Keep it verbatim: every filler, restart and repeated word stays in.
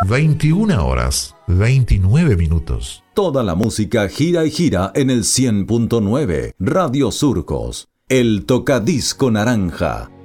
veintiuna horas, veintinueve minutos. Toda la música gira y gira en el cien punto nueve. Radio Surcos, el tocadisco naranja.